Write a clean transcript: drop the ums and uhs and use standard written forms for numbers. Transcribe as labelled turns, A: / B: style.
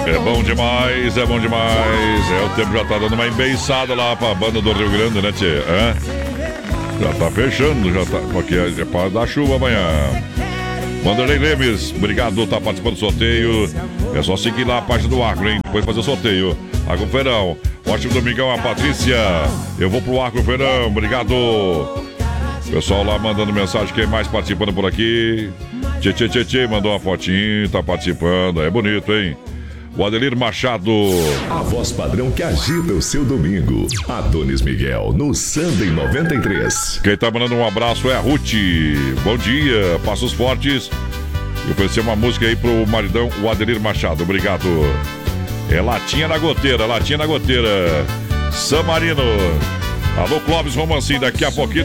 A: É bom demais, é bom demais. O tempo já tá dando uma embeiçada lá pra banda do Rio Grande, né, tchê? Já tá fechando, já tá. Porque é para dar chuva amanhã. Vanderlei Lemes, obrigado, tá participando do sorteio. É só seguir lá a página do Agro, hein? Depois fazer o sorteio. Agro Feirão. Ótimo domingão, a Patrícia. Eu vou pro Agro Feirão, obrigado. Pessoal lá mandando mensagem, quem mais participando por aqui? Tchê, mandou uma fotinho, tá participando. É bonito, hein? O Adelir Machado.
B: A voz padrão que agita o seu domingo. Adonis Miguel, no Sunday 93.
A: Quem tá mandando um abraço é a Ruth. Bom dia, Passos Fortes. Eu ofereci uma música aí pro maridão, o Adelir Machado. Obrigado. É Latinha na Goteira, Latinha na Goteira. San Marino. Alô, Clóvis Romancim, daqui a pouquinho